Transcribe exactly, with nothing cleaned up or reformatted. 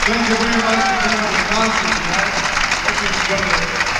Thank you very much for your responses tonight. Hope you enjoyed it.